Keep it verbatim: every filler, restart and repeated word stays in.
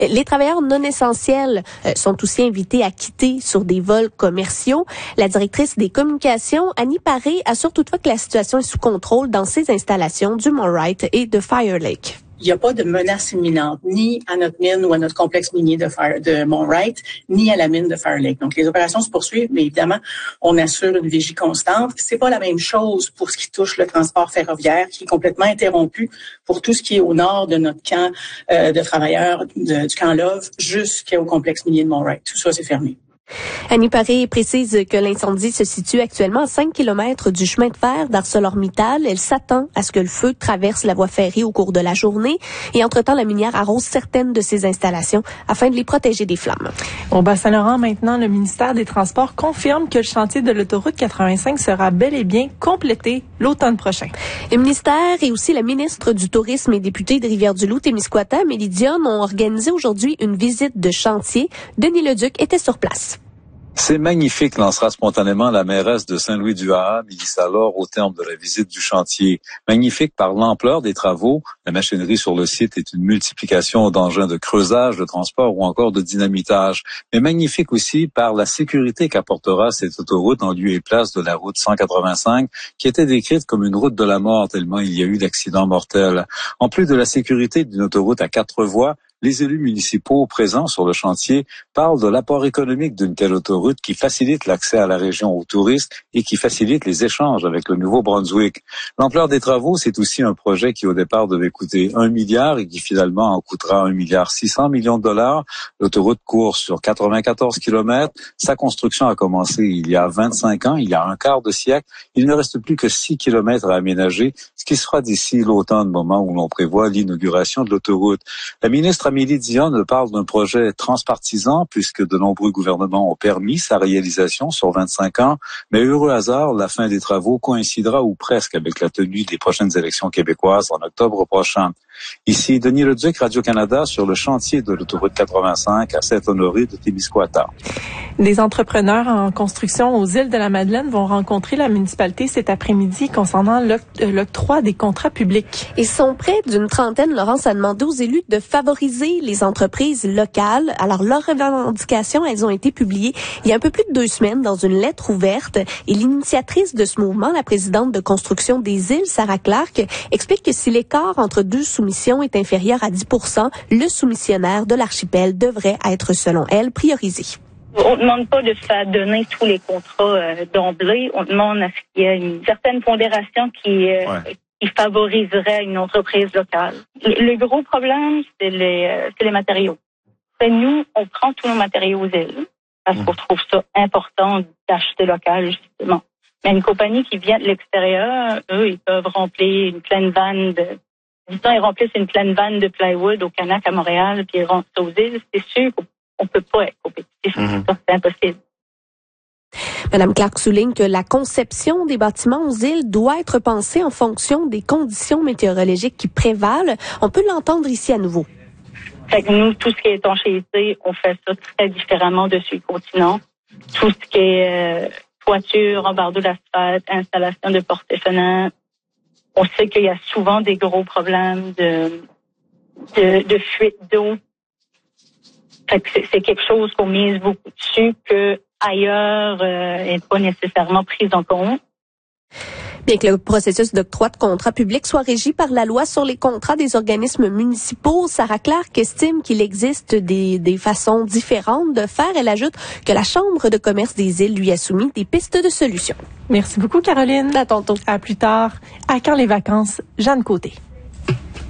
Les travailleurs non essentiels euh, sont aussi invités à quitter sur des vols commerciaux. La directrice des communications, Annie Paré, assure toutefois que la situation est sous contrôle dans ces installations du Mont Wright et de Fire Lake. Il n'y a pas de menace imminente, ni à notre mine ou à notre complexe minier de, Fire, de Mont Wright, ni à la mine de Fire Lake. Donc, les opérations se poursuivent, mais évidemment, on assure une vigie constante. C'est pas la même chose pour ce qui touche le transport ferroviaire, qui est complètement interrompu pour tout ce qui est au nord de notre camp euh, de travailleurs de, du camp Love jusqu'au complexe minier de Mont Wright. Tout ça, c'est fermé. Annie Paré précise que l'incendie se situe actuellement à cinq kilomètres du chemin de fer d'ArcelorMittal. Elle s'attend à ce que le feu traverse la voie ferrée au cours de la journée. Et entre-temps, la minière arrose certaines de ses installations afin de les protéger des flammes. Au Bas-Saint-Laurent, maintenant, le ministère des Transports confirme que le chantier de l'autoroute quatre-vingt-cinq sera bel et bien complété l'automne prochain. Le ministère et aussi la ministre du Tourisme et députée de Rivière-du-Loup, Amélie Dionne, ont organisé aujourd'hui une visite de chantier. Denis Leduc était sur place. C'est magnifique, lancera spontanément la mairesse de Saint-Louis-du-Ha, Mélissa Laure, au terme de la visite du chantier. Magnifique par l'ampleur des travaux. La machinerie sur le site est une multiplication d'engins de creusage, de transport ou encore de dynamitage. Mais magnifique aussi par la sécurité qu'apportera cette autoroute en lieu et place de la route cent quatre-vingt-cinq, qui était décrite comme une route de la mort tellement il y a eu d'accidents mortels. En plus de la sécurité d'une autoroute à quatre voies, les élus municipaux présents sur le chantier parlent de l'apport économique d'une telle autoroute qui facilite l'accès à la région aux touristes et qui facilite les échanges avec le Nouveau-Brunswick. L'ampleur des travaux, c'est aussi un projet qui au départ devait coûter un milliard et qui finalement en coûtera un milliard six cents millions de dollars. L'autoroute court sur quatre-vingt-quatorze kilomètres. Sa construction a commencé il y a vingt-cinq ans, il y a un quart de siècle. Il ne reste plus que six kilomètres à aménager, ce qui sera d'ici l'automne, moment où l'on prévoit l'inauguration de l'autoroute. La ministre Amélie Dionne parle d'un projet transpartisan puisque de nombreux gouvernements ont permis sa réalisation sur vingt-cinq ans. Mais heureux hasard, la fin des travaux coïncidera ou presque avec la tenue des prochaines élections québécoises en octobre prochain. Ici, Denis Leduc, Radio-Canada, sur le chantier de l'autoroute quatre-vingt-cinq à Saint-Honoré de Témiscouata. Des entrepreneurs en construction aux îles de la Madeleine vont rencontrer la municipalité cet après-midi concernant l'octroi des contrats publics. Ils sont près d'une trentaine. Laurence a demandé aux élus de favoriser les entreprises locales. Alors, leurs revendications, elles ont été publiées il y a un peu plus de deux semaines dans une lettre ouverte. Et l'initiatrice de ce mouvement, la présidente de construction des îles, Sarah Clark, explique que si l'écart entre deux soumissions est inférieur à dix pour cent, le soumissionnaire de l'archipel devrait être, selon elle, priorisé. On ne demande pas de se faire donner tous les contrats euh, d'emblée. On demande à ce qu'il y ait une certaine pondération qui, euh, ouais. qui favoriserait une entreprise locale. Le gros problème, c'est les, euh, c'est les matériaux. Et nous, on prend tous nos matériaux aux îles parce mmh. qu'on trouve ça important d'acheter local, justement. Mais une compagnie qui vient de l'extérieur, eux, ils peuvent remplir une pleine vanne de... Disons, ils remplissent une pleine vanne de plywood au Canac à Montréal, puis ils rentrent aux îles. C'est sûr qu'on on peut pas être compétitif. Mm-hmm. C'est impossible. Madame Clark souligne que la conception des bâtiments aux îles doit être pensée en fonction des conditions météorologiques qui prévalent. On peut l'entendre ici à nouveau. Fait que nous, tout ce qui est étanchéité, on fait ça très différemment de sur le continent. Tout ce qui est euh, toiture, embardeau d'asphalte, installation de portes et fenêtres, on sait qu'il y a souvent des gros problèmes de, de, de fuite d'eau. Fait que c'est, c'est quelque chose qu'on mise beaucoup dessus que ailleurs euh, n'est pas nécessairement prise en compte. Bien que le processus d'octroi de contrats publics soit régi par la loi sur les contrats des organismes municipaux, Sarah Clark estime qu'il existe des, des façons différentes de faire. Elle ajoute que la Chambre de commerce des îles lui a soumis des pistes de solutions. Merci beaucoup, Caroline. À tantôt. À plus tard. À quand les vacances? Jeanne Côté.